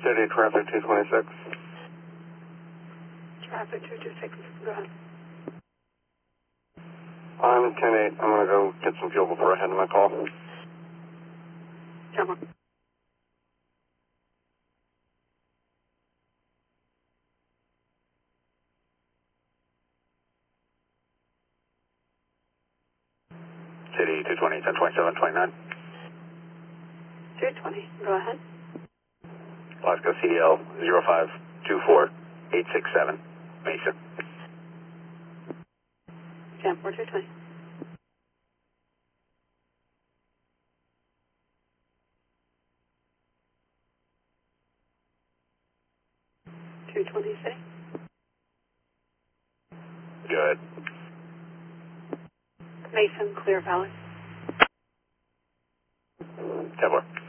City traffic 226. Traffic 226, go ahead. I'm 10-8. I'm going to go get some fuel before I head to my call. Camera. City 220, 1027, 29. 220, go ahead. Alaska CDL 0524867, Mason. Jam 4220. $226. Good. Mason, Clear Valley. 10-4.